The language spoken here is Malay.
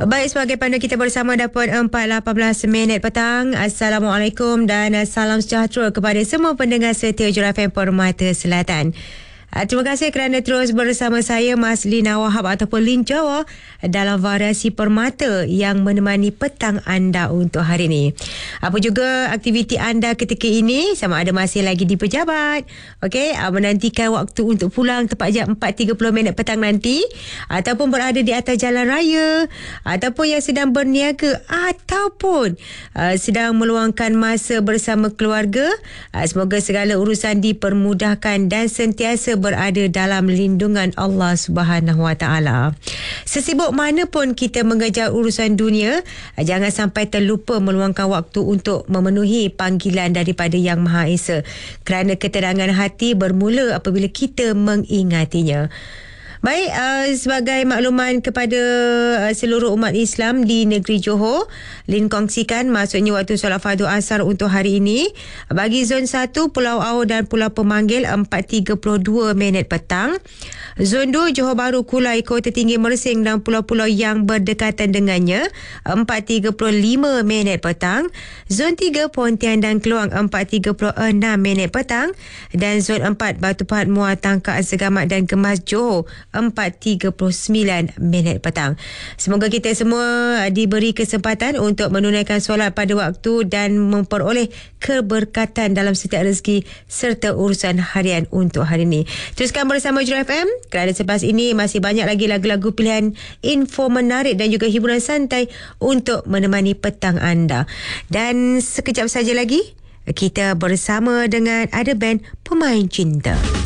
Baik, sebagai pandu kita bersama dapat 4.18 minit petang. Assalamualaikum dan salam sejahtera kepada semua pendengar setia Jura FM Permata Selatan. Terima kasih kerana terus bersama saya, Mas Lina Wahab ataupun Lin Jawa, dalam variasi Permata yang menemani petang anda untuk hari ini. Apa juga aktiviti anda ketika ini, sama ada masih lagi di pejabat, okey, menantikan waktu untuk pulang tepat jam 4.30 minit petang nanti, ataupun berada di atas jalan raya, ataupun yang sedang berniaga, ataupun sedang meluangkan masa bersama keluarga. Semoga segala urusan dipermudahkan dan sentiasa berada dalam lindungan Allah Subhanahu Wa Taala. Sesibuk mana pun kita mengejar urusan dunia, jangan sampai terlupa meluangkan waktu untuk memenuhi panggilan daripada Yang Maha Esa, kerana ketenangan hati bermula apabila kita mengingatinya. Baik, sebagai makluman kepada seluruh umat Islam di negeri Johor, Lin kongsikan maksudnya waktu solat fardu asar untuk hari ini. Bagi zon 1, Pulau Au dan Pulau Pemanggil 4.32 minit petang. Zon 2, Johor Bahru, Kulai, Kota Tinggi, Mersing dan pulau-pulau yang berdekatan dengannya 4.35 minit petang. Zon 3, Pontian dan Keluang 4.36 minit petang. Dan zon 4, Batu Pahat, Muar, Tangkak, Segamat dan Kemas, Johor 4.39 minit petang. Semoga kita semua diberi kesempatan untuk menunaikan solat pada waktu dan memperoleh keberkatan dalam setiap rezeki serta urusan harian untuk hari ini. Teruskan bersama Jura FM, kerana selepas ini masih banyak lagi lagu-lagu pilihan, info menarik dan juga hiburan santai untuk menemani petang anda. Dan sekejap saja lagi kita bersama dengan ada band Pemain Cinta.